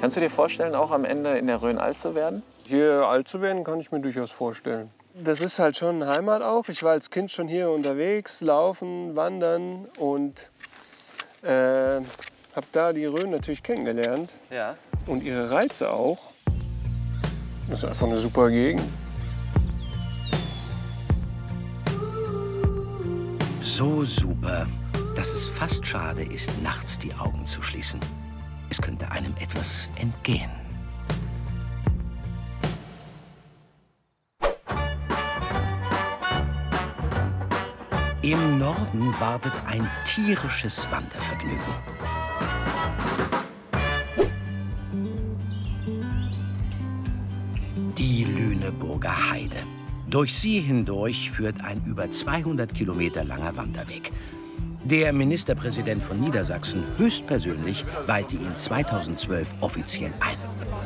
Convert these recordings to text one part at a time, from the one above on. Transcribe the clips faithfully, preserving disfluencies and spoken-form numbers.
Kannst du dir vorstellen, auch am Ende in der Rhön alt zu werden? Hier alt zu werden, kann ich mir durchaus vorstellen. Das ist halt schon Heimat auch. Ich war als Kind schon hier unterwegs, laufen, wandern und äh, habe da die Rhön natürlich kennengelernt. Ja. Und ihre Reize auch. Das ist einfach eine super Gegend. So super, dass es fast schade ist, nachts die Augen zu schließen. Es könnte einem etwas entgehen. Im Norden wartet ein tierisches Wandervergnügen. Die Lüneburger Heide. Durch sie hindurch führt ein über zweihundert Kilometer langer Wanderweg. Der Ministerpräsident von Niedersachsen höchstpersönlich weihte ihn zweitausendzwölf offiziell ein.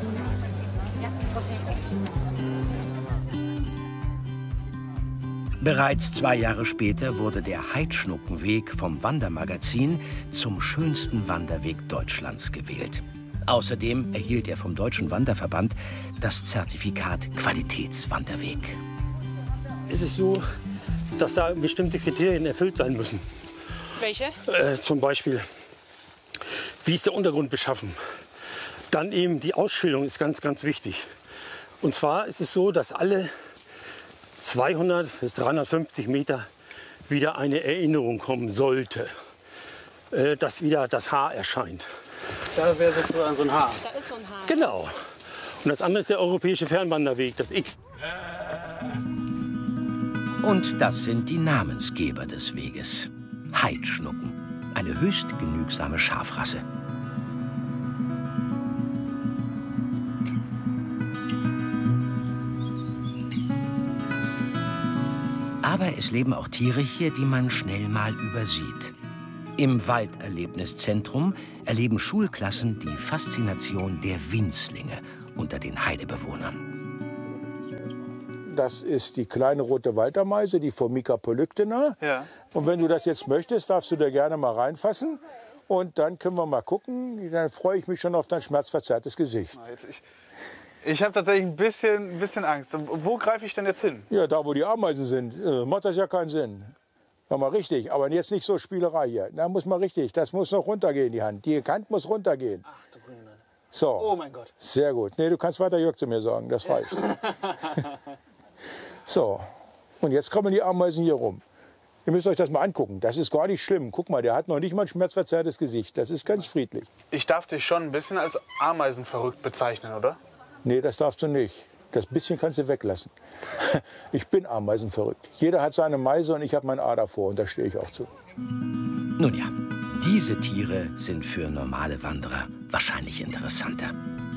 Bereits zwei Jahre später wurde der Heidschnuckenweg vom Wandermagazin zum schönsten Wanderweg Deutschlands gewählt. Außerdem erhielt er vom Deutschen Wanderverband das Zertifikat Qualitätswanderweg. Es ist so, dass da bestimmte Kriterien erfüllt sein müssen. Welche? Äh, zum Beispiel, wie ist der Untergrund beschaffen? Dann eben die Ausschilderung ist ganz, ganz wichtig. Und zwar ist es so, dass alle zweihundert bis dreihundertfünfzig Meter wieder eine Erinnerung kommen sollte, äh, dass wieder das Haar erscheint. Da wäre sozusagen so ein Haar. Da ist so ein Haar. Genau. Und das andere ist der europäische Fernwanderweg, das X. Und das sind die Namensgeber des Weges. Heidschnucken, eine höchst genügsame Schafrasse. Aber es leben auch Tiere hier, die man schnell mal übersieht. Im Walderlebniszentrum erleben Schulklassen die Faszination der Winzlinge unter den Heidebewohnern. Das ist die kleine rote Waldameise, die Formica polyctena. Ja. Und wenn du das jetzt möchtest, darfst du da gerne mal reinfassen. Und dann können wir mal gucken. Dann freue ich mich schon auf dein schmerzverzerrtes Gesicht. Jetzt, ich ich habe tatsächlich ein bisschen, ein bisschen Angst. Wo greife ich denn jetzt hin? Ja, da wo die Ameisen sind, äh, macht das ja keinen Sinn. Mach mal richtig, aber jetzt nicht so Spielerei hier. Da muss man richtig, das muss noch runtergehen, die Hand. Die Hand muss runtergehen. Ach du Grüne. So. Oh mein Gott. Sehr gut. Nee, du kannst weiter Jörg zu mir sagen, das reicht. So, und jetzt kommen die Ameisen hier rum. Ihr müsst euch das mal angucken. Das ist gar nicht schlimm. Guck mal, der hat noch nicht mal ein schmerzverzerrtes Gesicht. Das ist ganz friedlich. Ich darf dich schon ein bisschen als ameisenverrückt bezeichnen, oder? Nee, das darfst du nicht. Das bisschen kannst du weglassen. Ich bin ameisenverrückt. Jeder hat seine Meise und ich habe mein A davor. Und da stehe ich auch zu. Nun ja, diese Tiere sind für normale Wanderer wahrscheinlich interessanter.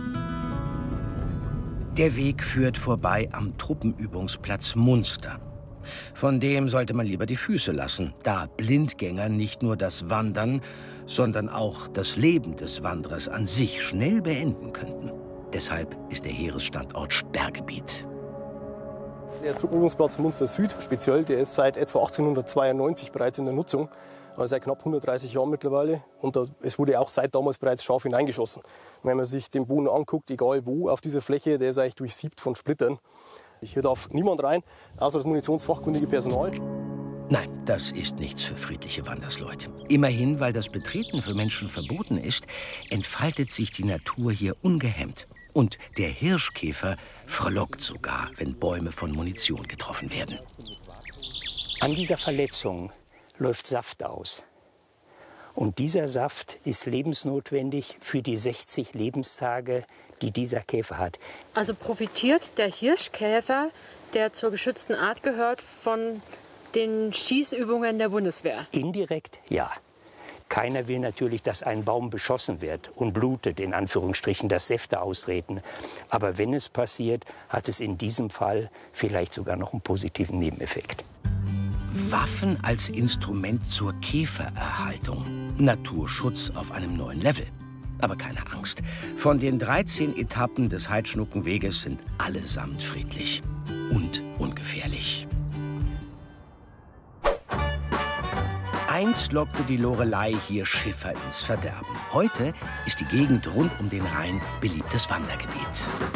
Der Weg führt vorbei am Truppenübungsplatz Munster. Von dem sollte man lieber die Füße lassen, da Blindgänger nicht nur das Wandern, sondern auch das Leben des Wanderers an sich schnell beenden könnten. Deshalb ist der Heeresstandort Sperrgebiet. Der Truppenübungsplatz Munster Süd, speziell, der ist seit etwa achtzehnhundertzweiundneunzig bereits in der Nutzung. Also seit knapp hundertdreißig Jahren mittlerweile. Und da, es wurde auch seit damals bereits scharf hineingeschossen. Und wenn man sich den Boden anguckt, egal wo auf dieser Fläche, der ist eigentlich durchsiebt von Splittern. Hier darf niemand rein, außer das munitionsfachkundige Personal. Nein, das ist nichts für friedliche Wandersleute. Immerhin, weil das Betreten für Menschen verboten ist, entfaltet sich die Natur hier ungehemmt. Und der Hirschkäfer frohlockt sogar, wenn Bäume von Munition getroffen werden. An dieser Verletzung läuft Saft aus. Und dieser Saft ist lebensnotwendig für die sechzig Lebenstage, die dieser Käfer hat. Also profitiert der Hirschkäfer, der zur geschützten Art gehört, von den Schießübungen der Bundeswehr? Indirekt ja. Keiner will natürlich, dass ein Baum beschossen wird und blutet, in Anführungsstrichen, dass Säfte austreten. Aber wenn es passiert, hat es in diesem Fall vielleicht sogar noch einen positiven Nebeneffekt. Waffen als Instrument zur Käfererhaltung. Naturschutz auf einem neuen Level. Aber keine Angst. Von den dreizehn Etappen des Heidschnuckenweges sind allesamt friedlich und ungefährlich. Einst lockte die Lorelei hier Schiffer ins Verderben. Heute ist die Gegend rund um den Rhein beliebtes Wandergebiet.